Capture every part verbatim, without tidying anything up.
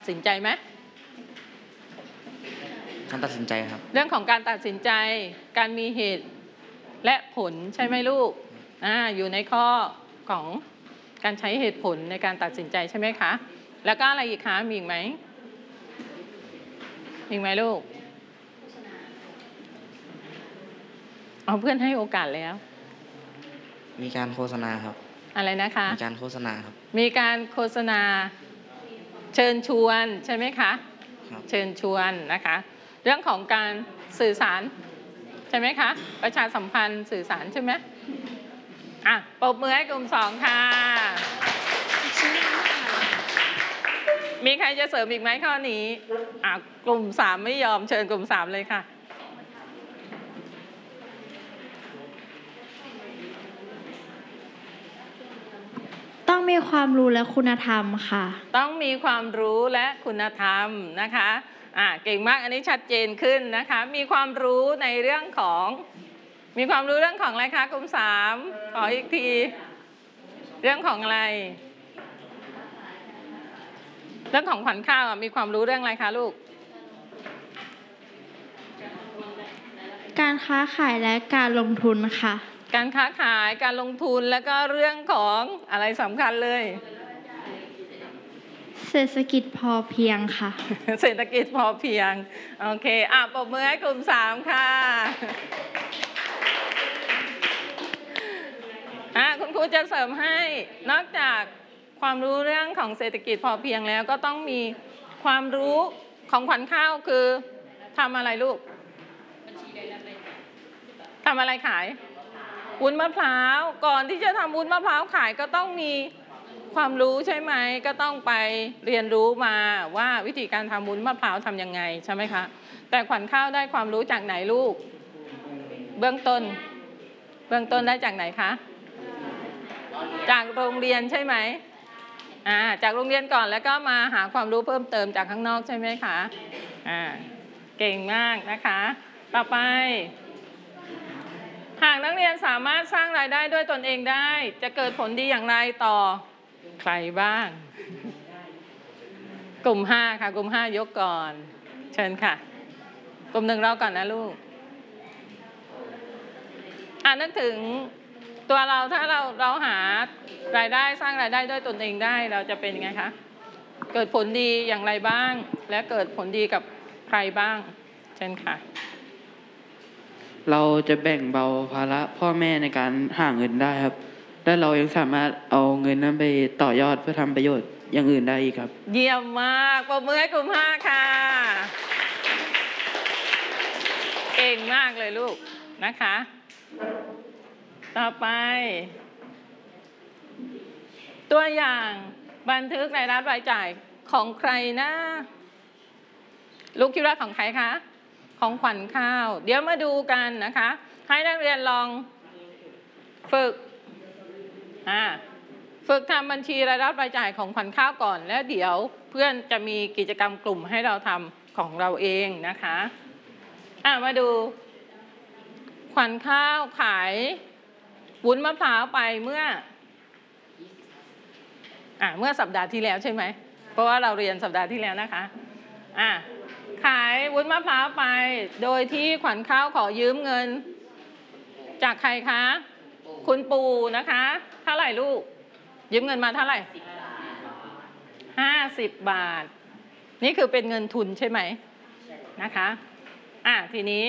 สินใจไหมการตัดสินใจครับเรื่องของการตัดสินใจการมีเหตุและผลใช่ไหมลูกอ่าอยู่ในข้อของการใช้เหตุผลในการตัดสินใจใช่ไหมคะแล้วก็อะไรอีกคะมีอีกไหมมีอีกไหมลูกเอาเพื่อนให้โอกาสแล้วมีการโฆษณาครับอะไรนะคะมีการโฆษณาครับมีการโฆษณาเชิญชวนใช่ไหมคะเชิญชวนนะคะเรื่องของการสื่อสารใช่ไหมคะประชาสัมพันธ์สื่อสารใช่ไหมอ่ะปรบมือให้กลุ่มสองค่ะมีใครจะเสริมอีกไหมข้อนี้อ่ะกลุ่มสามไม่ยอมเชิญกลุ่มสามเลยค่ะต้องมีความรู้และคุณธรรมค่ะต้องมีความรู้และคุณธรรมนะคะอ่ะเก่งมากอันนี้ชัดเจนขึ้นนะคะมีความรู้ในเรื่องของมีความรู้เรื่องของอะไรคะกลุ่มสามขออีกทีเรื่องของอะไรเรื่องของขวัญข้าวมีความรู้เรื่องอะไรคะลูกการค้าขายและการลงทุนค่ะการค้าขายการลงทุนแล้วก็เรื่องของอะไรสำคัญเลยเศรษฐกิจพอเพียงค่ะเศรษฐกิจพอเพียงโอเคอ่ะปรบมือให้กลุ่มสามค่ะอ่ะคุณครูจะเสริมให้นอกจากความรู้เรื่องของเศรษฐกิจพอเพียงแล้วก็ต้องมีความรู้ของขวัญข้าวคือทำอะไรลูกทำอะไรขายวุ้นมะพร้าวก่อนที่จะทำวุ้นมะพร้าวขายก็ต้องมีความรู้ใช่ไหมก็ต้องไปเรียนรู้มาว่าวิธีการทำวุ้นมะพร้าวทำยังไงใช่ไหมคะแต่ขวัญข้าวได้ความรู้จากไหนลูกเบื้องต้นเบื้องต้นได้จากไหนคะจากโรงเรียนใช่ไหมอ่าจากโรงเรียนก่อนแล้วก็มาหาความรู้เพิ่มเติมจากข้างนอกใช่ไหมคะอ่าเก่งมากนะคะต่อไปหากนักเรียนสามารถสร้างรายได้ด้วยตนเองได้จะเกิดผลดีอย่างไรต่อใครบ้างกลุ่มห้าค่ะกลุ่มห้ายกก่อนเชิญค่ะกลุ่มหนึ่งเราก่อนนะลูกอ่านึกถึงตัวเราถ้าเราเราหารายได้สร้างรายได้ด้วยตนเองได้เราจะเป็นยังไงคะเกิดผลดีอย่างไรบ้างและเกิดผลดีกับใครบ้างเชิญค่ะเราจะแบ่งเบาภาระพ่อแม่ในการหาเงินได้ครับและเรายังสามารถเอาเงินนั้นไปต่อยอดเพื่อทำประโยชน์อย่างอื่นได้อีกครับเยี่ยมมากปรบมือให้กลุ่มห้าค่ะเก่งมากเลยลูกนะคะต่อไปตัวอย่างบันทึกรายรับรายจ่ายของใครนะลูกคิดว่าของใครคะของขวัญข้าวเดี๋ยวมาดูกันนะคะให้นักเรียนลองฝึกอ่าฝึกทำบัญชีรายรับรายจ่ายของขวัญข้าวก่อนแล้วเดี๋ยวเพื่อนจะมีกิจกรรมกลุ่มให้เราทำของเราเองนะคะอ่ามาดูขวัญข้าวขายวุ้นมะพร้าวไปเมื่ออ่าเมื่อสัปดาห์ที่แล้วใช่ไหมเพราะว่าเราเรียนสัปดาห์ที่แล้วนะคะอ่าขายวุ้นมะพร้าวไปโดยที่ขวัญข้าวขอยืมเงินจากใครคะคุณปู่นะคะเท่าไหร่ลูกยืมเงินมาเท่าไหร่ห้าสิบบาทนี่คือเป็นเงินทุนใช่ไหมนะคะอ่ะทีนี้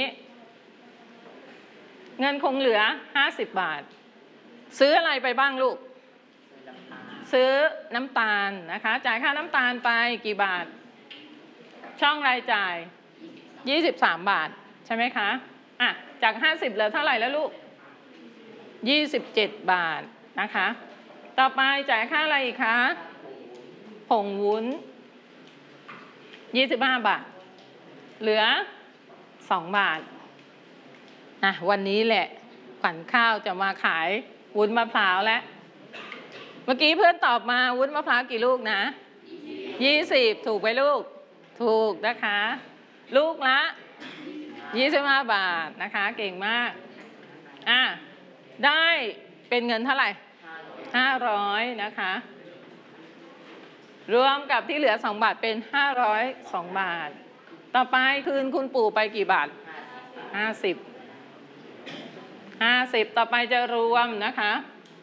เงินคงเหลือห้าสิบบาทซื้ออะไรไปบ้างลูกซื้อน้ำตาลนะคะจ่ายค่าน้ำตาลไปกี่บาทช่องรายจ่ายยี่สิบสามบาทใช่ไหมคะอ่ะจากห้าสิบเหลือเท่าไหร่แล้วลูกยี่สิบเจ็ดบาทนะคะต่อไปจ่ายค่าอะไรอีกคะผงวุ้นยี่สิบห้าบาทเหลือสองบาทอ่ะวันนี้แหละขวัญข้าวจะมาขายวุ้นมะพร้าวแล้วเมื่อกี้เพื่อนตอบมาวุ้นมะพร้าวกี่ลูกนะยี่สิบถูกไหมลูกถูกนะคะลูกละยี่สิบห้าบาทนะคะเก่งมากอ่ะได้เป็นเงินเท่าไหร่ห้าร้อยนะคะรวมกับที่เหลือสองบาทเป็นห้าร้อยสองบาทต่อไปคืนคุณปู่ไปกี่บาทห้าสิบห้าสิบต่อไปจะรวมนะคะ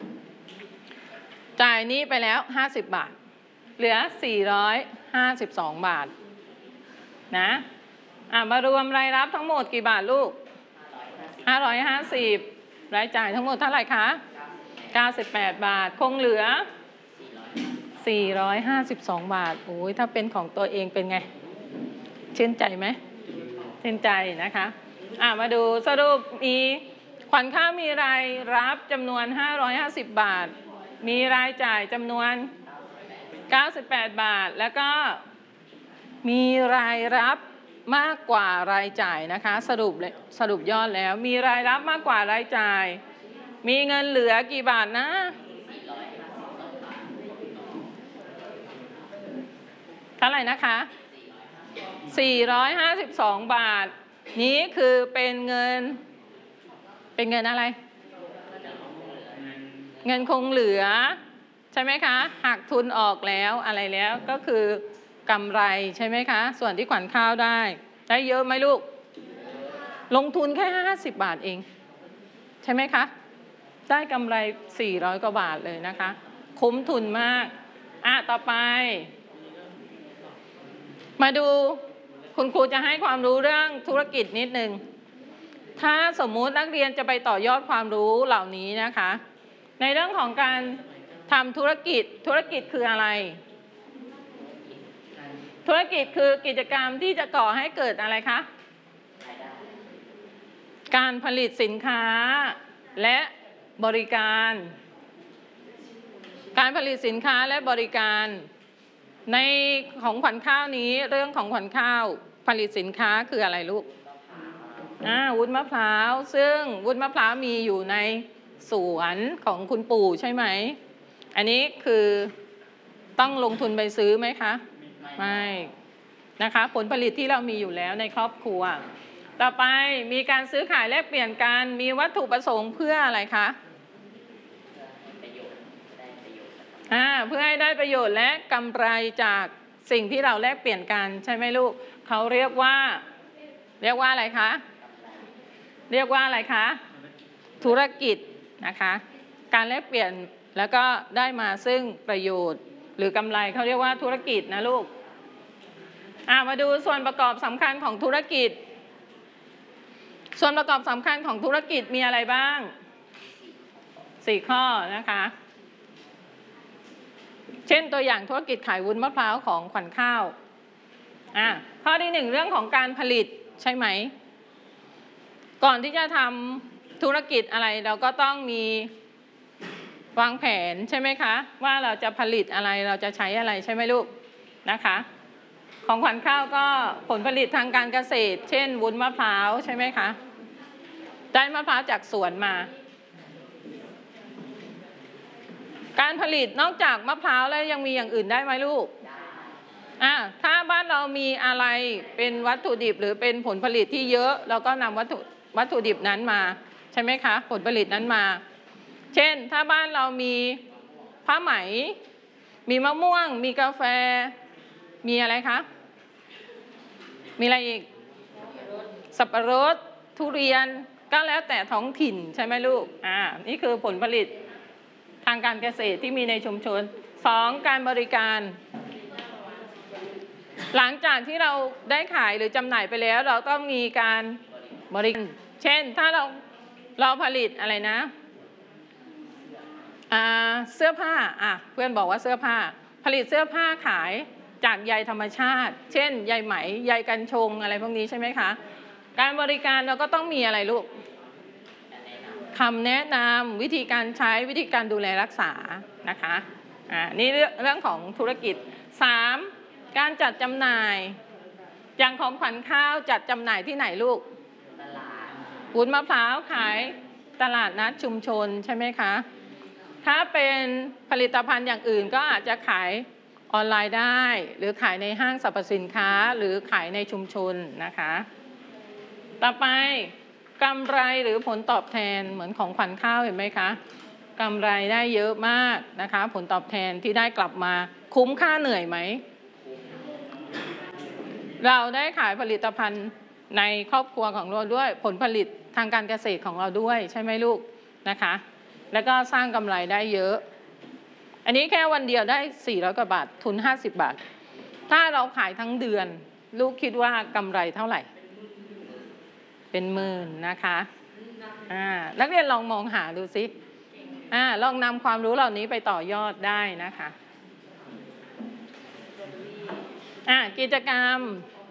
จ่ายนี้ไปแล้วห้าสิบบาทเหลือสี่ร้อยห้าสิบสองบาทนะอ่ะมารวมรายรับทั้งหมดกี่บาทลูกห้าร้อยห้าสิบรายจ่ายทั้งหมดเท่าไหร่คะเก้าสิบแปดบาทคงเหลือสี่ร้อยห้าสิบสองบาทโอ้ยถ้าเป็นของตัวเองเป็นไงชื่นใจไหมชื่นใจนะคะอ่ะมาดูสรุปมีขวัญข้าวมีรายรับจำนวนห้าร้อยห้าสิบบาทมีรายจ่ายจำนวนเก้าสิบแปดบาทแล้วก็มีรายรับมากกว่ารายจ่ายนะคะสรุปเลยสรุปยอดแล้วมีรายรับมากกว่ารายจ่ายมีเงินเหลือกี่บาทนะเท่าไหร่นะคะสี่ร้อยห้าสิบสองบาทนี้คือเป็นเงินเป็นเงินอะไรเงินคงเหลือใช่ไหมคะหักทุนออกแล้วอะไรแล้วก็คือกำไรใช่ไหมคะส่วนที่ขวัญข้าวได้ได้เยอะไหมลูกลงทุนแค่ห้าสิบบาทเองใช่ไหมคะได้กำไรสี่ร้อยกว่าบาทเลยนะคะคุ้มทุนมากอ่ะต่อไปมาดูคุณครูจะให้ความรู้เรื่องธุรกิจนิดนึงถ้าสมมุตินักเรียนจะไปต่อยอดความรู้เหล่านี้นะคะในเรื่องของการทำธุรกิจธุรกิจคืออะไรธุรกิจคือกิจกรรมที่จะก่อให้เกิดอะไรคะการผลิตสินค้าและบริการการผลิตสินค้าและบริการในของขวัญข้าวนี้เรื่องของขวัญข้าวผลิตสินค้าคืออะไรลูกอ่าวุ้นมะพร้าวซึ่งวุ้นมะพร้าวมีอยู่ในสวนของคุณปู่ใช่ไหมอันนี้คือต้องลงทุนไปซื้อไหมคะไม่นะคะผลผลิตที่เรามีอยู่แล้วในครอบครัวต่อไปมีการซื้อขายแลกเปลี่ยนกันมีวัตถุประสงค์เพื่ออะไรคะอ่าเพื่อให้ได้ประโยชน์และกำไรจากสิ่งที่เราแลกเปลี่ยนกันใช่ไหมลูกเขาเรียกว่าเรียกว่าอะไรคะเรียกว่าอะไรคะธุรกิจนะคะการแลกเปลี่ยนแล้วก็ได้มาซึ่งประโยชน์หรือกำไรเขาเรียกว่าธุรกิจนะลูกอ่ามาดูส่วนประกอบสำคัญของธุรกิจส่วนประกอบสำคัญของธุรกิจมีอะไรบ้างสี่ข้อนะคะเช่นตัวอย่างธุรกิจขายวุ้นมะพร้าวของขวัญข้าวอ่ะข้อที่หนึ่งเรื่องของการผลิตใช่ไหมก่อนที่จะทำธุรกิจอะไรเราก็ต้องมีวางแผนใช่ไหมคะว่าเราจะผลิตอะไรเราจะใช้อะไรใช่ไหมลูกนะคะของขวัญข้าวก็ผลผลิตทางการเกษตรเช่นวุ้นมะพร้าวใช่ไหมคะได้มะพร้าวจากสวนมาการผลิตนอกจากมะพร้าวแล้วยังมีอย่างอื่นได้ไหมลูกอ่ะถ้าบ้านเรามีอะไรเป็นวัตถุดิบหรือเป็นผลผลิตที่เยอะเราก็นำวัตถุวัตถุดิบนั้นมาใช่ไหมคะผลผลิตนั้นมาเช่นถ้าบ้านเรามีผ้าไหมมีมะม่วงมีกาแฟมีอะไรคะมีอะไรอีกสับปะรดทุเรียนก็แล้วแต่ท้องถิ่นใช่ไหมลูกอ่านี่คือผลผลิตทางการเกษตรที่มีในชุมชนสองการบริการหลังจากที่เราได้ขายหรือจำหน่ายไปแล้วเราต้องมีการบริการเช่นถ้าเราเราผลิตอะไรนะอ่าเสื้อผ้าอ่ะเพื่อนบอกว่าเสื้อผ้าผลิตเสื้อผ้าขายจากใยธรรมชาติเช่นใยไหมใยกัญชงอะไรพวกนี้ใช่ไหมคะการบริการเราก็ต้องมีอะไรลูกคำแนะนำวิธีการใช้วิธีการดูแลรักษานะคะอ่านี่เรื่องเรื่องของธุรกิจสามการจัดจำหน่ายอย่างของขวัญข้าวจัดจำหน่ายที่ไหนลูกวุ้นมะพร้าวขายตลาดนัดชุมชนใช่ไหมคะถ้าเป็นผลิตภัณฑ์อย่างอื่นก็อาจจะขายออนไลน์ได้หรือขายในห้างสรรพสินค้าหรือขายในชุมชนนะคะต่อไปกำไรหรือผลตอบแทนเหมือนของขวัญข้าวเห็นไหมคะกำไรได้เยอะมากนะคะผลตอบแทนที่ได้กลับมาคุ้มค่าเหนื่อยไหมเราได้ขายผลิตภัณฑ์ในครอบครัวของเราด้วยผลผลิตทางการเกษตรของเราด้วยใช่ไหมลูกนะคะแล้วก็สร้างกำไรได้เยอะอันนี้แค่วันเดียวได้สี่ร้อยกว่าบาททุนห้าสิบบาทถ้าเราขายทั้งเดือนลูกคิดว่ากำไรเท่าไหร่เป็นหมื่นนะคะอ่านักเรียนลองมองหาดูสิอ่าลองนำความรู้เหล่านี้ไปต่อยอดได้นะคะอ่ากิจกรรม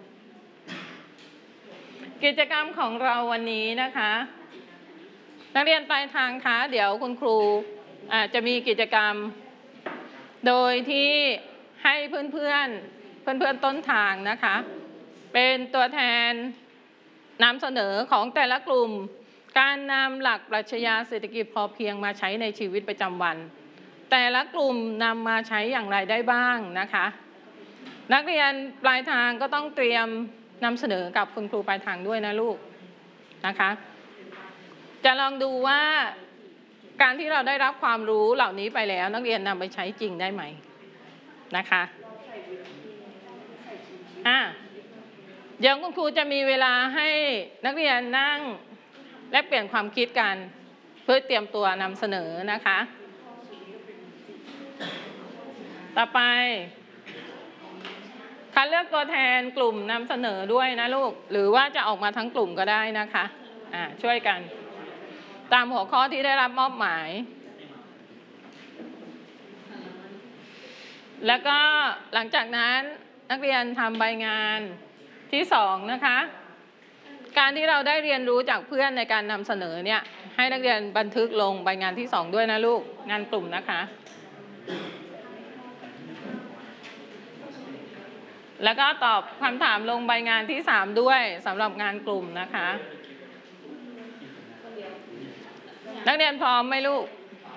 กิจกรรมของเราวันนี้นะคะนักเรียนปลายทางคะเดี๋ยวคุณครูอาจจะมีกิจกรรมโดยที่ให้เพื่อนๆเพื่อนๆต้นทางนะคะเป็นตัวแทนนำเสนอของแต่ละกลุ่มการนำหลักปรัชญาเศรษฐกิจพอเพียงมาใช้ในชีวิตประจำวันแต่ละกลุ่มนำมาใช้อย่างไรได้บ้างนะคะนักเรียนปลายทางก็ต้องเตรียมนำเสนอกับคุณครูปลายทางด้วยนะลูกนะคะจะลองดูว่าการที่เราได้รับความรู้เหล่านี้ไปแล้วนักเรียนนำไปใช้จริงได้ไหมนะคะอ่ะเดี๋ยวคุณครูจะมีเวลาให้นักเรียนนั่งแลกเปลี่ยนความคิดกันเพื่อเตรียมตัวนำเสนอนะคะต่อไปคัดเลือกตัวแทนกลุ่มนำเสนอด้วยนะลูกหรือว่าจะออกมาทั้งกลุ่มก็ได้นะคะอ่าช่วยกันตามหัวข้อที่ได้รับมอบหมายแล้วก็หลังจากนั้นนักเรียนทำใบงานที่สองนะคะการที่เราได้เรียนรู้จากเพื่อนในการนำเสนอเนี่ยให้นักเรียนบันทึกลงใบงานที่สองด้วยนะลูกงานกลุ่มนะคะแล้วก็ตอบคำถามลงใบงานที่สามด้วยสำหรับงานกลุ่มนะคะนักเรียนพร้อมไหมลูก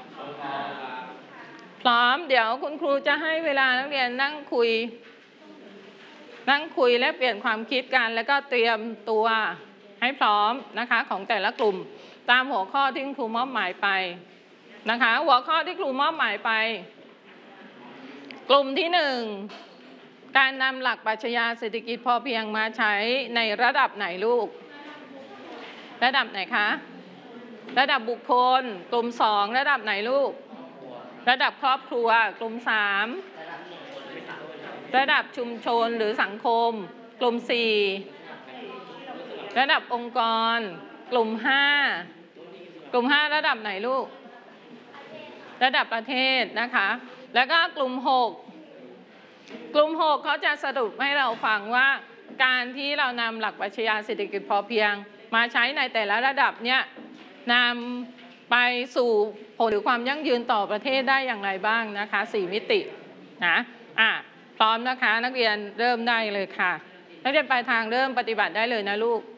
พร้อมเดี๋ยวคุณครูจะให้เวลานักเรียนนั่งคุยนั่งคุยและเปลี่ยนความคิดกันแล้วก็เตรียมตัวให้พร้อมนะคะของแต่ละกลุ่มตามหัวข้อที่ครูมอบหมายไปนะคะหัวข้อที่ครูมอบหมายไปกลุ่มที่หนึ่งการนำหลักปรัชญาเศรษฐกิจพอเพียงมาใช้ในระดับไหนลูกระดับไหนคะระดับบุคคลกลุ่มสองระดับไหนลูกระดับครอบครัวกลุ่มสามระดับชุมชนหรือสังคมกลุ่มสี่ระดับองค์กรกลุ่มห้ากลุ่มห้าระดับไหนลูกระดับประเทศนะคะแล้วก็กลุ่มหกกลุ่มหกเขาจะสรุปให้เราฟังว่าการที่เรานำหลักปรัชญาเศรษฐกิจพอเพียงมาใช้ในแต่ละระดับเนี่ยนำไปสู่ผลหรือความยั่งยืนต่อประเทศได้อย่างไรบ้างนะคะสี่มิตินะอ่ะพร้อมนะคะนักเรียนเริ่มได้เลยค่ะนักเรียนปลายทางเริ่มปฏิบัติได้เลยนะลูก